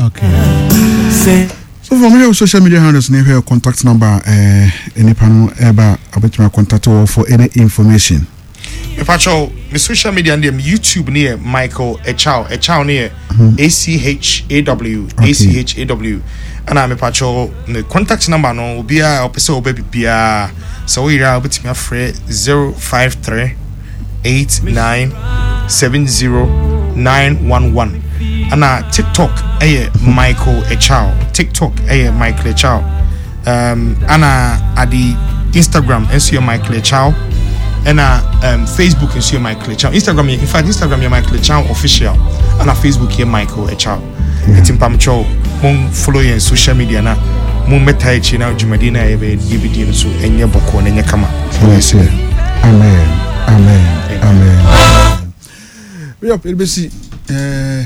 Okay. So for me, social media handles, your contact number, any panel ever about my contact for any information. Pacho, my social media and YouTube near Michael Echaw near ACHAW. And I'm a Pacho, the contact number no be a person baby bia. So we are with me afraid 053 8970911. And TikTok Michael Echaw. TikTok Michael Echaw. And at the Instagram and Michael Echaw. And Facebook and see Michael Echaw. Instagram, in fact, Instagram is Michael Echaw official. And Facebook here Michael Echaw. It's in Pamcho. Mon follow you on social media na. Mon metaich na Jumadina ebe DVD so enye boko na enye kama. Amen. We up. It'll be